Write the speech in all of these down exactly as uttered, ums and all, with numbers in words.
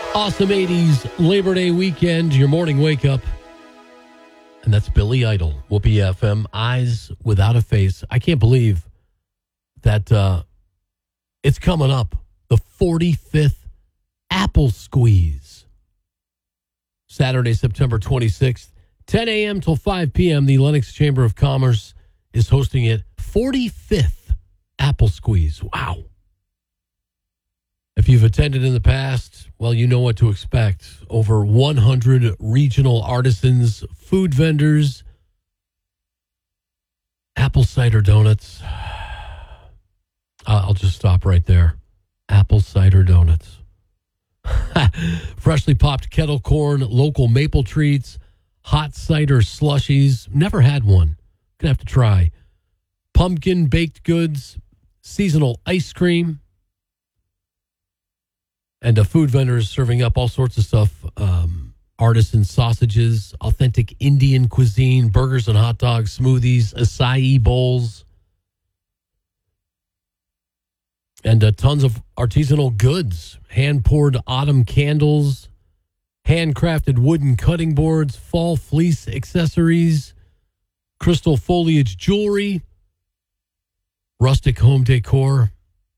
Awesome eighties Labor Day weekend, your morning wake up. And that's Billy Idol, Whoopee F M, Eyes Without a Face. I can't believe that uh, it's coming up, the forty-fifth Apple Squeeze. Saturday, September twenty-sixth, ten a.m. till five p.m., the Lenox Chamber of Commerce is hosting it. forty-fifth Apple Squeeze. Wow. If you've attended in the past, well, you know what to expect. Over one hundred regional artisans, food vendors, apple cider donuts. I'll just stop right there. Apple cider donuts. Freshly popped kettle corn, local maple treats, hot cider slushies. Never had one. Gonna have to try. Pumpkin baked goods, seasonal ice cream. And a food vendors serving up all sorts of stuff. Um, artisan sausages, authentic Indian cuisine, burgers and hot dogs, smoothies, acai bowls. And uh, tons of artisanal goods. Hand-poured autumn candles, handcrafted wooden cutting boards, fall fleece accessories, crystal foliage jewelry, rustic home decor.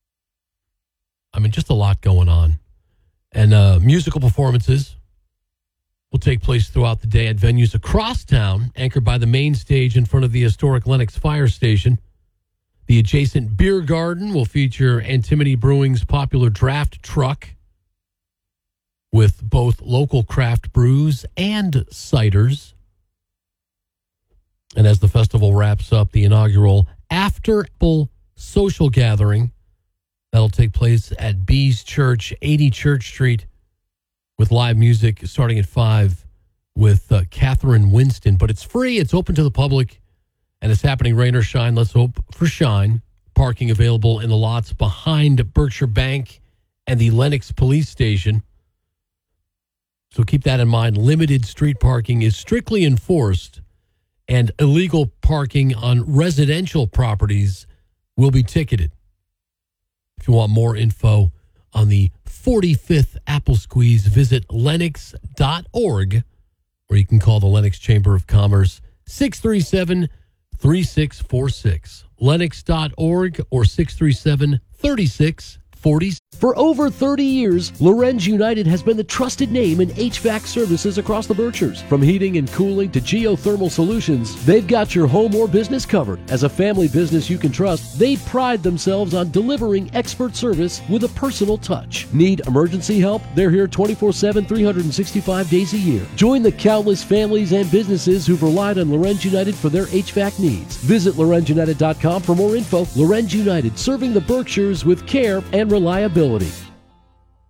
I mean, just a lot going on. And uh, musical performances will take place throughout the day at venues across town, anchored by the main stage in front of the historic Lenox Fire Station. The adjacent beer garden will feature Antimony Brewing's popular draft truck with both local craft brews and ciders. And as the festival wraps up, the inaugural After Apple social gathering that'll take place at Bees Church, eighty Church Street, with live music starting at five with uh, Catherine Winston. But it's free. It's open to the public, and it's happening rain or shine. Let's hope for shine. Parking available in the lots behind Berkshire Bank and the Lenox Police Station. So keep that in mind. Limited street parking is strictly enforced, and illegal parking on residential properties will be ticketed. If you want more info on the forty-fifth Apple Squeeze, visit Lenox dot org, or you can call the Lenox Chamber of Commerce, six three seven, three six four six. Lenox dot org or six three seven, three six four six. For over thirty years, Lorenz United has been the trusted name in H V A C services across the Berkshires. From heating and cooling to geothermal solutions, they've got your home or business covered. As a family business you can trust, they pride themselves on delivering expert service with a personal touch. Need emergency help? They're here twenty-four seven, three hundred sixty-five days a year. Join the countless families and businesses who've relied on Lorenz United for their H V A C needs. Visit Lorenz United dot com for more info. Lorenz United, serving the Berkshires with care and reliability.